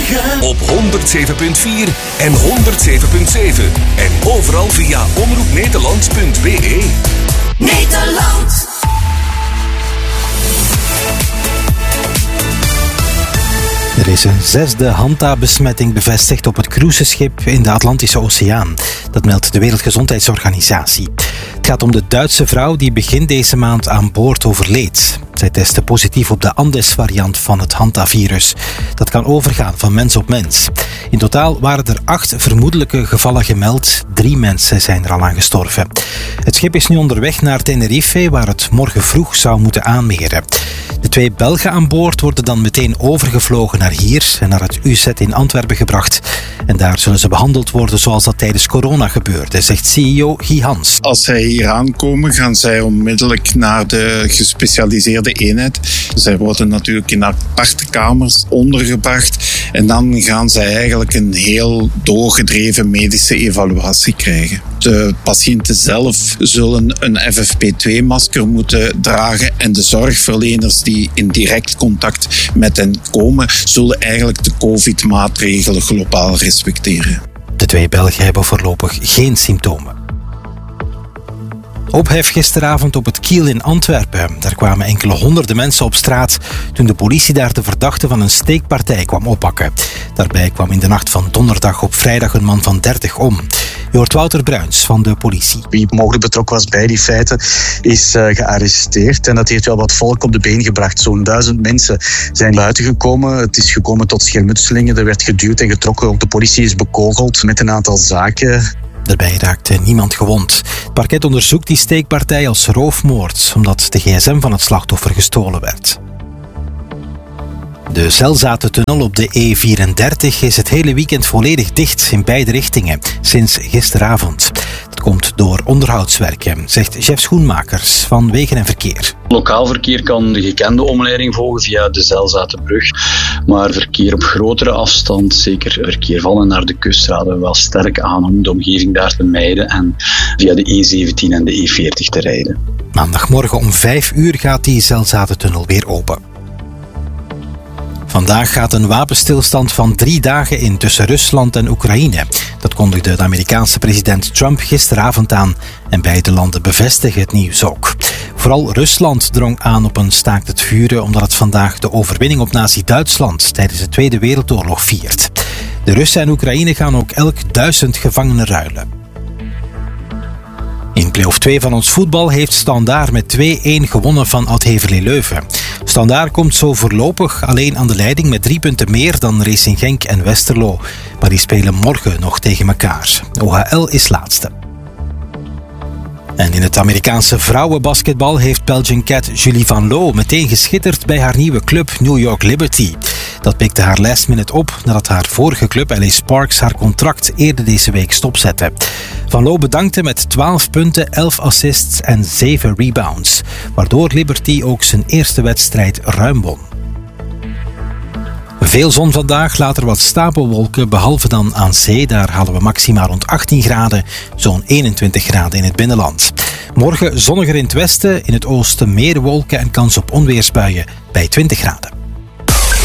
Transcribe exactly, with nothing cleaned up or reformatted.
Nijmegen op honderd zeven punt vier en honderd zeven punt zeven. En overal via omroep nederland punt b e. Nederland. Er is een zesde Hanta-besmetting bevestigd op het cruiseschip in de Atlantische Oceaan. Dat meldt de Wereldgezondheidsorganisatie. Het gaat om de Duitse vrouw die begin deze maand aan boord overleed. Zij testte positief op de Andes-variant van het Hanta-virus. Dat kan overgaan van mens op mens. In totaal waren er acht vermoedelijke gevallen gemeld. Drie mensen zijn er al aan gestorven. Het schip is nu onderweg naar Tenerife, waar het morgen vroeg zou moeten aanmeren. De twee Belgen aan boord worden dan meteen overgevlogen naar hier en naar het U Z in Antwerpen gebracht. En daar zullen ze behandeld worden zoals dat tijdens corona gebeurde, zegt C E O Guy Hans. Als zij hier aankomen, gaan zij onmiddellijk naar de gespecialiseerde eenheid. Zij worden natuurlijk in aparte kamers ondergebracht. En dan gaan zij eigenlijk een heel doorgedreven medische evaluatie krijgen. De patiënten zelf zullen een F F P twee masker moeten dragen en de zorgverleners die in direct contact met hen komen, zullen eigenlijk de COVID-maatregelen globaal respecteren. De twee Belgen hebben voorlopig geen symptomen. Ophef gisteravond op het Kiel in Antwerpen. Daar kwamen enkele honderden mensen op straat toen de politie daar de verdachte van een steekpartij kwam oppakken. Daarbij kwam in de nacht van donderdag op vrijdag een man van dertig om. Je hoort Wouter Bruins van de politie. Wie mogelijk betrokken was bij die feiten is uh, gearresteerd en dat heeft wel wat volk op de been gebracht. Zo'n duizend mensen zijn buiten gekomen. Het is gekomen tot schermutselingen. Er werd geduwd en getrokken. Ook de politie is bekogeld met een aantal zaken. Daarbij raakte niemand gewond. Het parket onderzoekt die steekpartij als roofmoord, omdat de gsm van het slachtoffer gestolen werd. De Zelzatentunnel op de E vierendertig is het hele weekend volledig dicht in beide richtingen, sinds gisteravond. Dat komt door onderhoudswerken, zegt Jeff Schoenmakers van Wegen en Verkeer. Lokaal verkeer kan de gekende omleiding volgen via de Zelzatenbrug, maar verkeer op grotere afstand, zeker verkeer van en naar de kust, raden we wel sterk aan om de omgeving daar te mijden en via de E zeventien en de E veertig te rijden. Maandagmorgen om vijf uur gaat die Zelzatentunnel weer open. Vandaag gaat een wapenstilstand van drie dagen in tussen Rusland en Oekraïne. Dat kondigde de Amerikaanse president Trump gisteravond aan en beide landen bevestigen het nieuws ook. Vooral Rusland drong aan op een staakt het vuren omdat het vandaag de overwinning op Nazi-Duitsland tijdens de Tweede Wereldoorlog viert. De Russen en Oekraïne gaan ook elk duizend gevangenen ruilen. In play-off twee van ons voetbal heeft Standaard met twee-een gewonnen van Oud-Heverlee Leuven. Standaard komt zo voorlopig alleen aan de leiding met drie punten meer dan Racing Genk en Westerlo. Maar die spelen morgen nog tegen elkaar. O H L is laatste. En in het Amerikaanse vrouwenbasketbal heeft Belgian Cat Julie Van Loo meteen geschitterd bij haar nieuwe club New York Liberty. Dat pikte haar last minute op nadat haar vorige club L A Sparks haar contract eerder deze week stopzette. Van Loo bedankte met twaalf punten, elf assists en zeven rebounds, waardoor Liberty ook zijn eerste wedstrijd ruim won. Veel zon vandaag, later wat stapelwolken, behalve dan aan zee. Daar halen we maxima rond achttien graden, zo'n eenentwintig graden in het binnenland. Morgen zonniger in het westen, in het oosten meer wolken en kans op onweersbuien bij twintig graden.